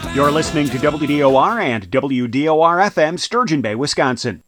You're listening to WDOR and WDOR-FM, Sturgeon Bay, Wisconsin.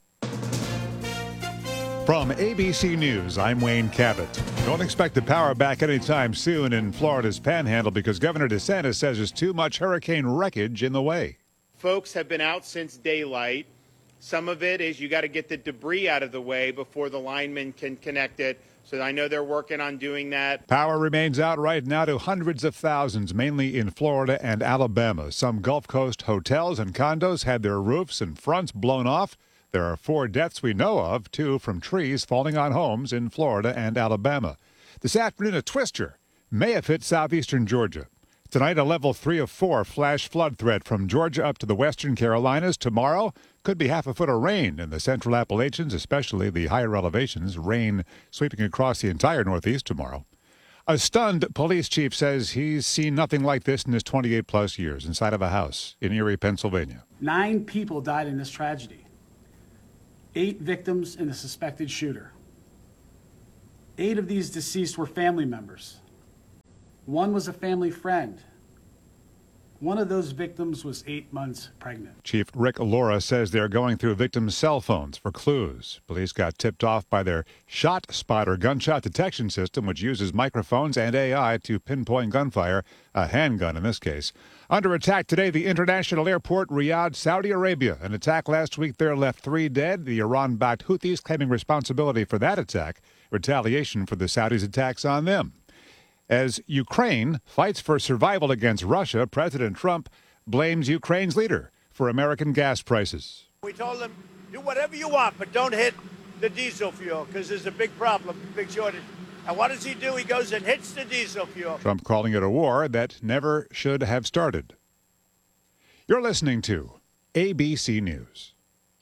From ABC News, I'm Wayne Cabot. Don't expect the power back anytime soon in Florida's Panhandle because Governor DeSantis says there's too much hurricane wreckage in the way. Folks have been out since daylight. Some of it is you got to get the debris out of the way before the linemen can connect it. So I know they're working on doing that. Power remains out right now to hundreds of thousands, mainly in Florida and Alabama. Some Gulf Coast hotels and condos had their roofs and fronts blown off. There are 4 deaths we know of, 2 from trees falling on homes in Florida and Alabama. This afternoon, a twister may have hit southeastern Georgia. Tonight, a level 3 of 4 flash flood threat from Georgia up to the western Carolinas. Tomorrow, could be half a foot of rain in the central Appalachians, especially the higher elevations. Rain sweeping across the entire Northeast tomorrow. A stunned police chief says he's seen nothing like this in his 28-plus years inside of a house in Erie, Pennsylvania. 9 people died in this tragedy. 8 victims and a suspected shooter. 8 of these deceased were family members. 1 was a family friend. One of those victims was 8 months pregnant. Chief Rick Laura says they're going through victims' cell phones for clues. Police got tipped off by their Shot Spotter gunshot detection system, which uses microphones and AI to pinpoint gunfire, a handgun in this case. Under attack today, the international airport, Riyadh, Saudi Arabia. An attack last week there left 3 dead. The Iran-backed Houthis claiming responsibility for that attack, retaliation for the Saudis' attacks on them. As Ukraine fights for survival against Russia, President Trump blames Ukraine's leader for American gas prices. We told them, do whatever you want, but don't hit the diesel fuel because there's a big problem, big shortage. And what does he do? He goes and hits the diesel fuel. Trump calling it a war that never should have started. You're listening to ABC News.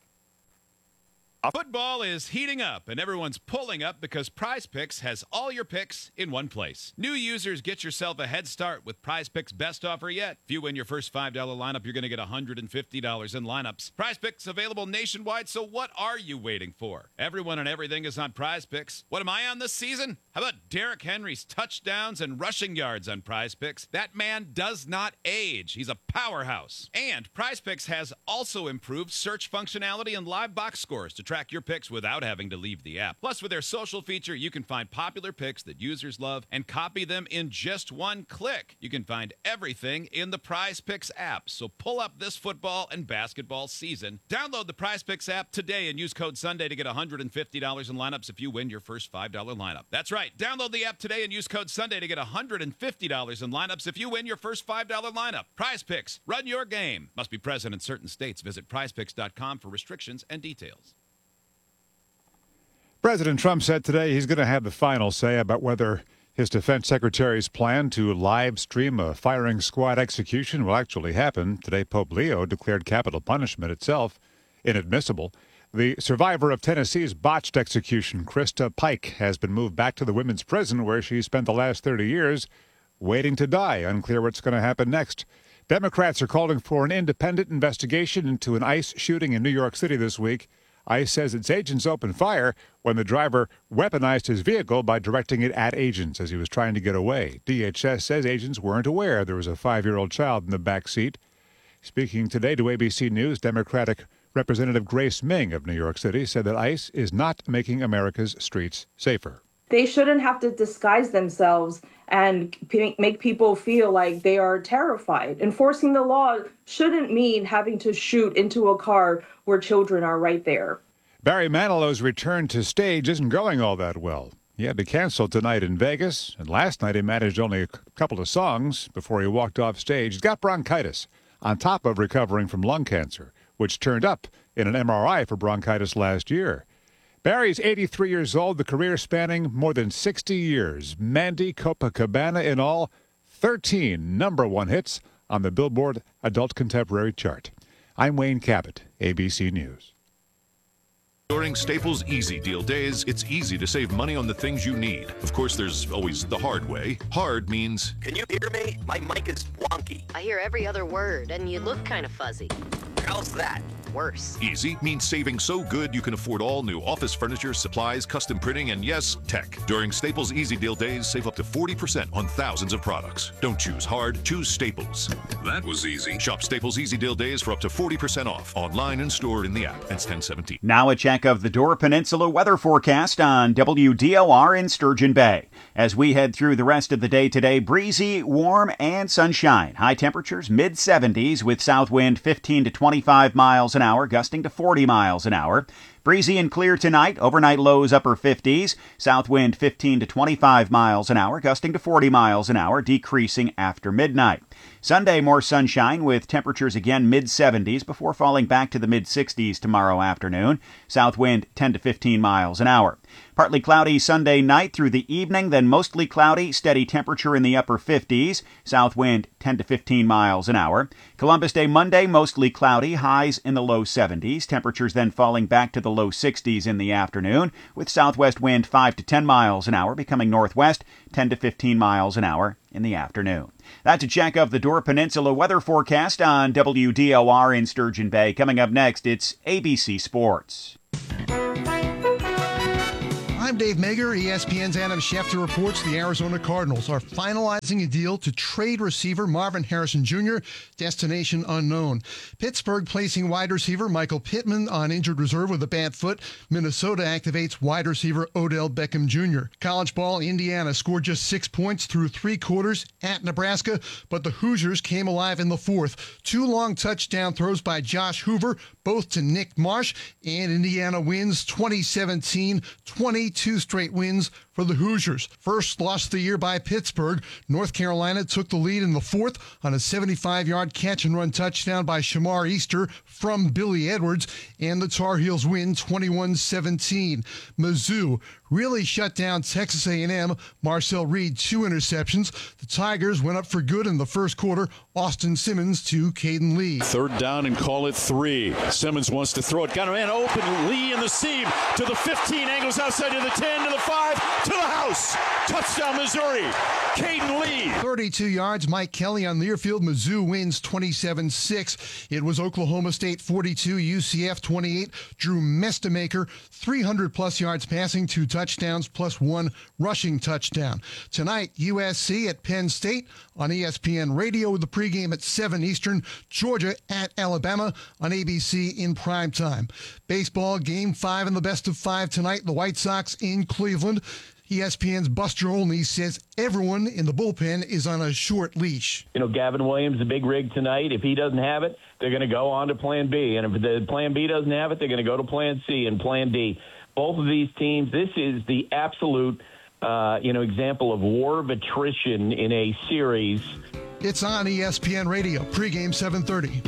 Football is heating up, and everyone's pulling up because Prize Picks has all your picks in one place. New users, get yourself a head start with Prize Picks' best offer yet. If you win your first $5 lineup, you're going to get $150 in lineups. Prize Picks available nationwide, so what are you waiting for? Everyone and everything is on Prize Picks. What am I on this season? How about Derrick Henry's touchdowns and rushing yards on Prize Picks? That man does not age. He's a powerhouse. And Prize Picks has also improved search functionality and live box scores to track your picks without having to leave the app. Plus, with their social feature, you can find popular picks that users love and copy them in just one click. You can find everything in the Prize Picks app. So pull up this football and basketball season. Download the Prize Picks app today and use code Sunday to get $150 in lineups if you win your first $5 lineup. That's right. Download the app today and use code Sunday to get $150 in lineups if you win your first $5 lineup. Prize Picks. Run your game. Must be present in certain states. Visit prizepicks.com for restrictions and details. President Trump said today he's going to have the final say about whether his defense secretary's plan to live stream a firing squad execution will actually happen. Today, Pope Leo declared capital punishment itself inadmissible. The survivor of Tennessee's botched execution, Krista Pike, has been moved back to the women's prison where she spent the last 30 years waiting to die. Unclear what's going to happen next. Democrats are calling for an independent investigation into an ICE shooting in New York City this week. ICE says its agents opened fire when the driver weaponized his vehicle by directing it at agents as he was trying to get away. DHS says agents weren't aware there was a 5-year-old child in the back seat. Speaking today to ABC News, Democratic Representative Grace Ming of New York City said that ICE is not making America's streets safer. They shouldn't have to disguise themselves and make people feel like they are terrified. Enforcing the law shouldn't mean having to shoot into a car where children are right there. Barry Manilow's return to stage isn't going all that well. He had to cancel tonight in Vegas, and last night he managed only a couple of songs before he walked off stage. He's got bronchitis, on top of recovering from lung cancer, which turned up in an MRI for bronchitis last year. Barry's 83 years old, the career spanning more than 60 years. Mandy, Copacabana in all, 13 #1 hits on the Billboard Adult Contemporary chart. I'm Wayne Cabot, ABC News. During Staples Easy Deal Days, it's easy to save money on the things you need. Of course, there's always the hard way. Hard means... Can you hear me? My mic is wonky. I hear every other word, and you look kind of fuzzy. How's that? worse. Easy means saving so good you can afford all new office furniture, supplies, custom printing, and yes, tech. During Staples Easy Deal days, save up to 40% on thousands of products. Don't choose hard, choose Staples. That was easy. Shop Staples Easy Deal days for up to 40% off. Online and stored in the app. Ends 10/17. Now a check of the Door Peninsula weather forecast on WDOR in Sturgeon Bay. As we head through the rest of the day today, breezy, warm, and sunshine. High temperatures mid-70s with south wind 15 to 25 miles an hour, gusting to 40 miles an hour. Breezy and clear tonight. Overnight lows upper 50s. South wind 15 to 25 miles an hour, gusting to 40 miles an hour, decreasing after midnight. Sunday, more sunshine with temperatures again mid-70s before falling back to the mid-60s tomorrow afternoon. South wind 10 to 15 miles an hour. Partly cloudy Sunday night through the evening, then mostly cloudy, steady temperature in the upper 50s. South wind 10 to 15 miles an hour. Columbus Day Monday, mostly cloudy, highs in the low 70s. Temperatures then falling back to the low 60s in the afternoon, with southwest wind 5 to 10 miles an hour, becoming northwest 10 to 15 miles an hour in the afternoon. That's a check of the Door Peninsula weather forecast on WDOR in Sturgeon Bay. Coming up next, it's ABC Sports. I'm Dave Mager. ESPN's Adam Schefter reports the Arizona Cardinals are finalizing a deal to trade receiver Marvin Harrison Jr., destination unknown. Pittsburgh placing wide receiver Michael Pittman on injured reserve with a bad foot. Minnesota activates wide receiver Odell Beckham Jr. College ball, Indiana scored just 6 points through 3 quarters at Nebraska, but the Hoosiers came alive in the fourth. 2 long touchdown throws by Josh Hoover, both to Nick Marsh, and Indiana wins 2017-22 straight wins for the Hoosiers. First loss of the year by Pittsburgh. North Carolina took the lead in the fourth on a 75-yard catch-and-run touchdown by Shamar Easter from Billy Edwards, and the Tar Heels win 21-17. Mizzou really shut down Texas A&M. Marcel Reed, 2 interceptions. The Tigers went up for good in the first quarter. Austin Simmons to Caden Lee. Third down and call it 3. Simmons wants to throw it. Got a man open. Lee in the seam to the 15. Angles outside to the 10, to the 5, to the house. Touchdown, Missouri. Caden Lee. 32 yards. Mike Kelly on near field. Mizzou wins 27-6. It was Oklahoma State 42, UCF 28. Drew Mestamaker, 300-plus yards passing, 2 touchdowns, plus 1 rushing touchdown. Tonight, USC at Penn State on ESPN Radio with the pregame at 7 Eastern. Georgia at Alabama on ABC in prime time. Baseball, Game 5 in the best of 5 tonight. The White Sox in Cleveland. ESPN's Buster Olney says everyone in the bullpen is on a short leash. You know, Gavin Williams, the big rig tonight. If he doesn't have it, they're going to go on to Plan B. And if the Plan B doesn't have it, they're going to go to Plan C and Plan D. Both of these teams, this is the absolute, example of war of attrition in a series. It's on ESPN Radio, pregame 7:30.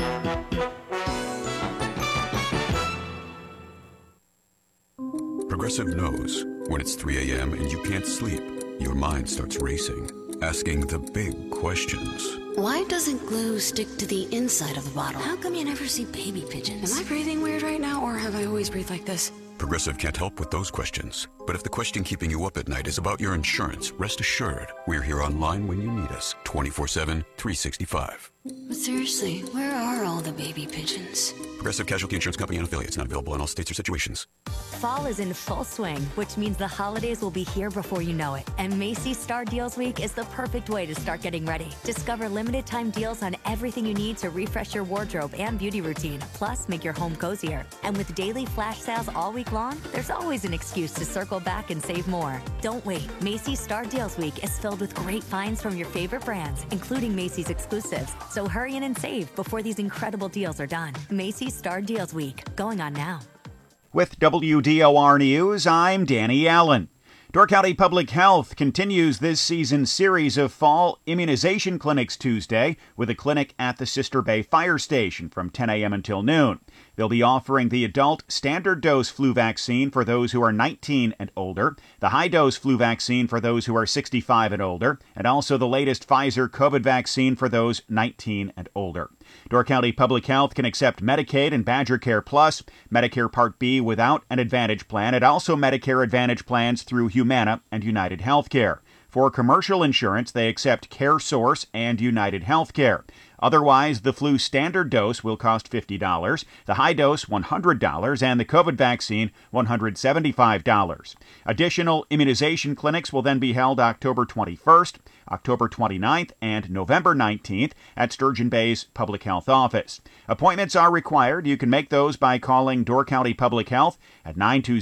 Progressive knows when it's 3 a.m. and you can't sleep, your mind starts racing, asking the big questions. Why doesn't glue stick to the inside of the bottle? How come you never see baby pigeons? Am I breathing weird right now, or have I always breathed like this? Progressive can't help with those questions. But if the question keeping you up at night is about your insurance, rest assured, we're here online when you need us, 24/7, 365. But seriously, where are all the baby pigeons? Progressive Casualty Insurance Company and affiliates, not available in all states or situations. Fall is in full swing, which means the holidays will be here before you know it. And Macy's Star Deals Week is the perfect way to start getting ready. Discover limited time deals on everything you need to refresh your wardrobe and beauty routine, plus make your home cozier. And with daily flash sales all week long, there's always an excuse to circle back and save more. Don't wait. Macy's Star Deals Week is filled with great finds from your favorite brands, including Macy's exclusives. So hurry in and save before these incredible deals are done. Macy's Star Deals Week, going on now. With WDOR News, I'm Danny Allen. Door County Public Health continues this season's series of fall immunization clinics Tuesday with a clinic at the Sister Bay Fire Station from 10 a.m. until noon. They'll be offering the adult standard dose flu vaccine for those who are 19 and older, the high dose flu vaccine for those who are 65 and older, and also the latest Pfizer COVID vaccine for those 19 and older. Door County Public Health can accept Medicaid and Badger Care Plus, Medicare Part B without an Advantage plan, and also Medicare Advantage plans through Humana and United Healthcare. For commercial insurance, they accept CareSource and United Healthcare. Otherwise, the flu standard dose will cost $50, the high dose $100, and the COVID vaccine $175. Additional immunization clinics will then be held October 21st, October 29th, and November 19th at Sturgeon Bay's Public Health Office. Appointments are required. You can make those by calling Door County Public Health at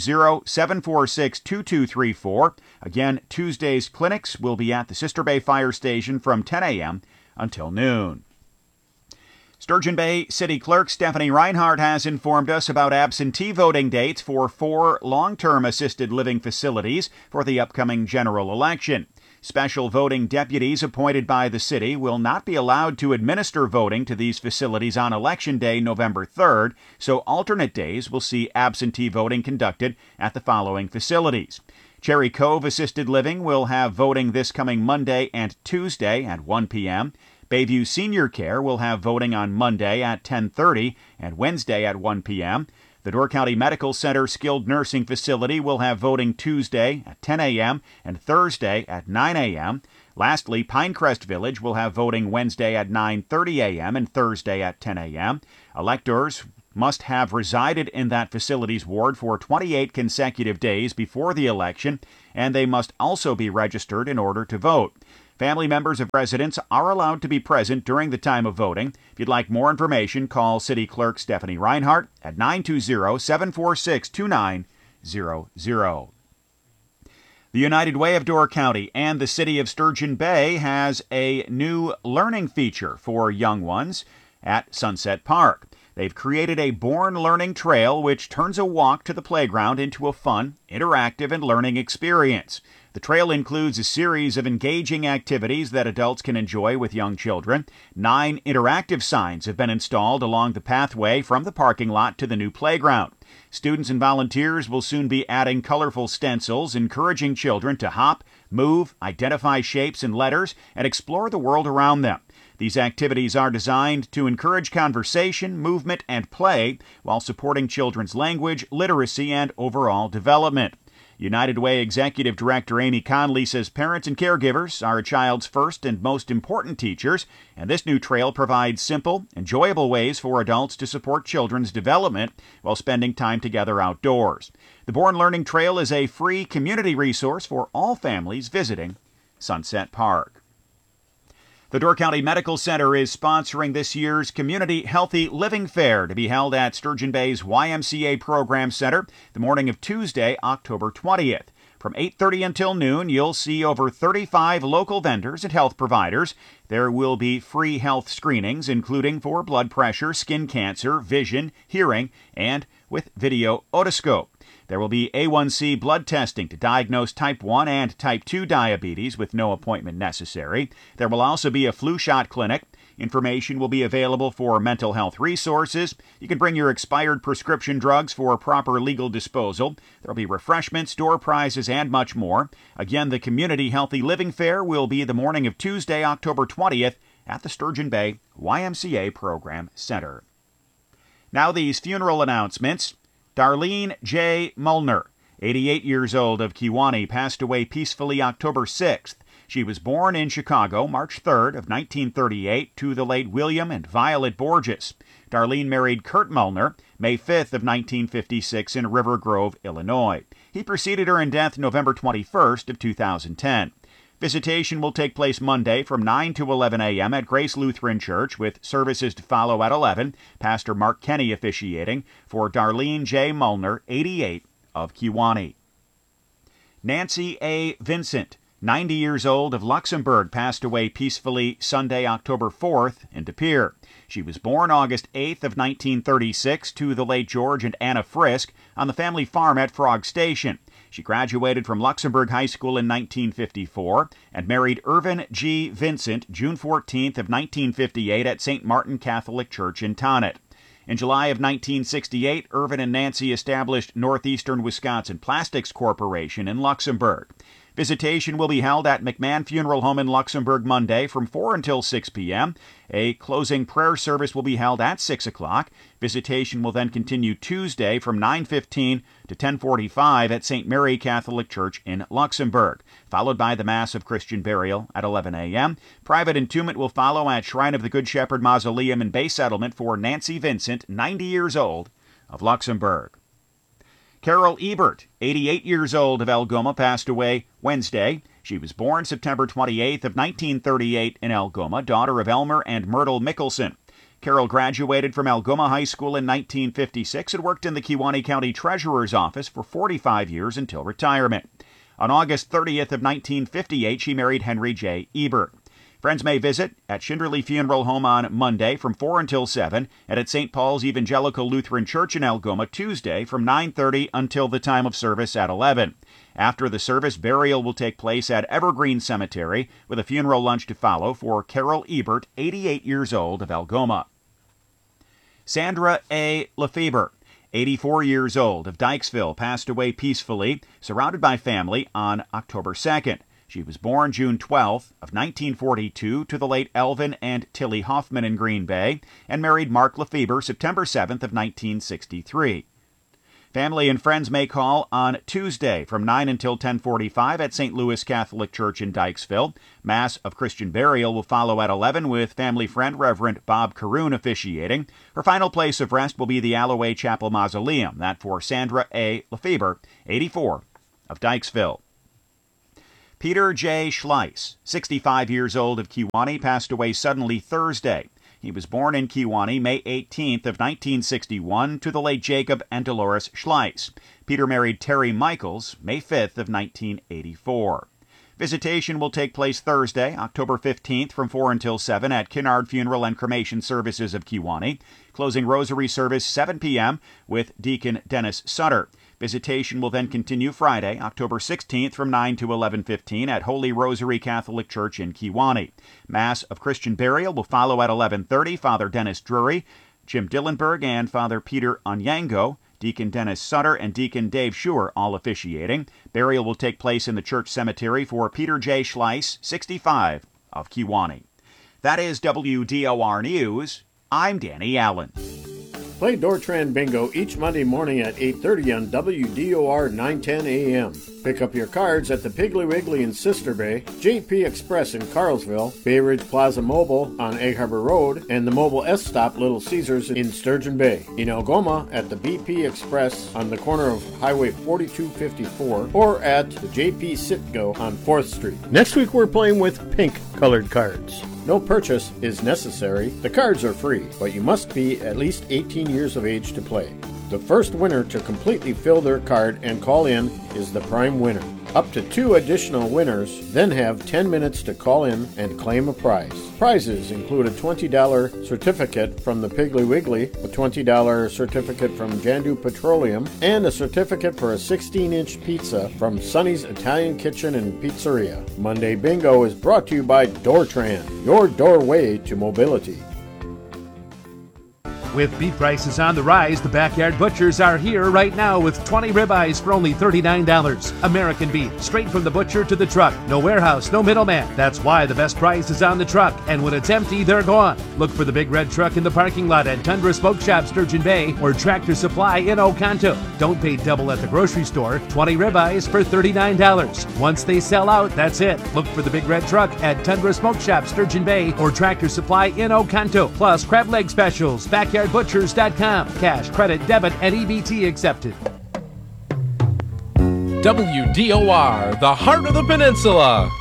920-746-2234. Again, Tuesday's clinics will be at the Sister Bay Fire Station from 10 a.m. until noon. Sturgeon Bay City Clerk Stephanie Reinhardt has informed us about absentee voting dates for 4 long-term assisted living facilities for the upcoming general election. Special voting deputies appointed by the city will not be allowed to administer voting to these facilities on Election Day, November 3rd, so alternate days will see absentee voting conducted at the following facilities. Cherry Cove Assisted Living will have voting this coming Monday and Tuesday at 1 p.m. Bayview Senior Care will have voting on Monday at 10:30 and Wednesday at 1 p.m. The Door County Medical Center Skilled Nursing Facility will have voting Tuesday at 10 a.m. and Thursday at 9 a.m. Lastly, Pinecrest Village will have voting Wednesday at 9:30 a.m. and Thursday at 10 a.m. Electors must have resided in that facility's ward for 28 consecutive days before the election, and they must also be registered in order to vote. Family members of residents are allowed to be present during the time of voting. If you'd like more information, call City Clerk Stephanie Reinhardt at 920-746-2900. The United Way of Door County and the City of Sturgeon Bay has a new learning feature for young ones at Sunset Park. They've created a Born Learning Trail which turns a walk to the playground into a fun, interactive, and learning experience. The trail includes a series of engaging activities that adults can enjoy with young children. 9 interactive signs have been installed along the pathway from the parking lot to the new playground. Students and volunteers will soon be adding colorful stencils, encouraging children to hop, move, identify shapes and letters, and explore the world around them. These activities are designed to encourage conversation, movement, and play while supporting children's language, literacy, and overall development. United Way Executive Director Amy Conley says parents and caregivers are a child's first and most important teachers, and this new trail provides simple, enjoyable ways for adults to support children's development while spending time together outdoors. The Born Learning Trail is a free community resource for all families visiting Sunset Park. The Door County Medical Center is sponsoring this year's Community Healthy Living Fair to be held at Sturgeon Bay's YMCA Program Center the morning of Tuesday, October 20th. From 8:30 until noon, you'll see over 35 local vendors and health providers. There will be free health screenings, including for blood pressure, skin cancer, vision, hearing, and with video otoscope. There will be A1C blood testing to diagnose type 1 and type 2 diabetes with no appointment necessary. There will also be a flu shot clinic. Information will be available for mental health resources. You can bring your expired prescription drugs for proper legal disposal. There will be refreshments, door prizes, and much more. Again, the Community Healthy Living Fair will be the morning of Tuesday, October 20th at the Sturgeon Bay YMCA Program Center. Now these funeral announcements. Darlene J. Mullner, 88 years old, of Kewanee, passed away peacefully October 6th. She was born in Chicago, March 3rd of 1938, to the late William and Violet Borges. Darlene married Kurt Mullner, May 5th of 1956 in River Grove, Illinois. He preceded her in death November 21st of 2010. Visitation will take place Monday from 9 to 11 a.m. at Grace Lutheran Church, with services to follow at 11. Pastor Mark Kenny officiating for Darlene J. Mullner, 88, of Kewanee. Nancy A. Vincent, 90 years old, of Luxembourg, passed away peacefully Sunday, October 4th, in De Pere. She was born August 8th of 1936 to the late George and Anna Frisk on the family farm at Frog Station. She graduated from Luxembourg High School in 1954 and married Irvin G. Vincent June 14th of 1958 at St. Martin Catholic Church in Tonnet. In July of 1968, Irvin and Nancy established Northeastern Wisconsin Plastics Corporation in Luxembourg. Visitation will be held at McMahon Funeral Home in Luxembourg Monday from 4 until 6 p.m. A closing prayer service will be held at 6 o'clock. Visitation will then continue Tuesday from 9:15 to 10:45 at St. Mary Catholic Church in Luxembourg, followed by the Mass of Christian Burial at 11 a.m. Private entombment will follow at Shrine of the Good Shepherd Mausoleum in Bay Settlement for Nancy Vincent, 90 years old, of Luxembourg. Carol Ebert, 88 years old, of Algoma, passed away Wednesday. She was born September 28th of 1938 in Algoma, daughter of Elmer and Myrtle Mickelson. Carol graduated from Algoma High School in 1956 and worked in the Kewaunee County Treasurer's Office for 45 years until retirement. On August 30th of 1958, she married Henry J. Ebert. Friends may visit at Shinderly Funeral Home on Monday from 4 until 7 and at St. Paul's Evangelical Lutheran Church in Algoma Tuesday from 9:30 until the time of service at 11. After the service, burial will take place at Evergreen Cemetery with a funeral lunch to follow for Carol Ebert, 88 years old, of Algoma. Sandra A. Lefebvre, 84 years old, of Dykesville, passed away peacefully, surrounded by family, on October 2nd. She was born June 12th of 1942 to the late Elvin and Tilly Hoffman in Green Bay and married Mark Lefebvre September 7th of 1963. Family and friends may call on Tuesday from 9 until 10:45 at St. Louis Catholic Church in Dykesville. Mass of Christian Burial will follow at 11 with family friend Reverend Bob Caroon officiating. Her final place of rest will be the Alloway Chapel Mausoleum. That for Sandra A. Lefebvre, 84, of Dykesville. Peter J. Schleiss, 65 years old, of Kewaunee, passed away suddenly Thursday. He was born in Kewaunee May 18th of 1961 to the late Jacob and Dolores Schleiss. Peter married Terry Michaels May 5th of 1984. Visitation will take place Thursday, October 15th from 4 until 7 at Kinnard Funeral and Cremation Services of Kewaunee. Closing rosary service 7 p.m. with Deacon Dennis Sutter. Visitation will then continue Friday, October 16th from 9 to 11:15 at Holy Rosary Catholic Church in Kewaunee. Mass of Christian Burial will follow at 11:30. Father Dennis Drury, Jim Dillenberg, and Father Peter Onyango, Deacon Dennis Sutter, and Deacon Dave Schuer all officiating. Burial will take place in the church cemetery for Peter J. Schleiss, 65, of Kewaunee. That is WDOR News. I'm Danny Allen. Play Dortran Bingo each Monday morning at 8:30 on WDOR 910 AM. Pick up your cards at the Piggly Wiggly in Sister Bay, JP Express in Carlsville, Bay Ridge Plaza Mobile on Egg Harbor Road, and the Mobile S Stop Little Caesars in Sturgeon Bay. In Algoma at the BP Express on the corner of Highway 4254 or at the JP Sitco on 4th Street. Next week we're playing with pink colored cards. No purchase is necessary. The cards are free, but you must be at least 18 years of age to play. The first winner to completely fill their card and call in is the prime winner. Up to 2 additional winners then have 10 minutes to call in and claim a prize. Prizes include a $20 certificate from the Piggly Wiggly, a $20 certificate from Jandu Petroleum, and a certificate for a 16-inch pizza from Sonny's Italian Kitchen and Pizzeria. Monday Bingo is brought to you by Dortran, your doorway to mobility. With beef prices on the rise, the Backyard Butchers are here right now with 20 ribeyes for only $39. American beef, straight from the butcher to the truck. No warehouse, no middleman. That's why the best price is on the truck. And when it's empty, they're gone. Look for the big red truck in the parking lot at Tundra Smoke Shop, Sturgeon Bay, or Tractor Supply in Oconto. Don't pay double at the grocery store. 20 ribeyes for $39. Once they sell out, that's it. Look for the big red truck at Tundra Smoke Shop, Sturgeon Bay, or Tractor Supply in Oconto. Plus, crab leg specials, BackyardButchers.com. Cash, credit, debit, and EBT accepted. WDOR, the heart of the peninsula.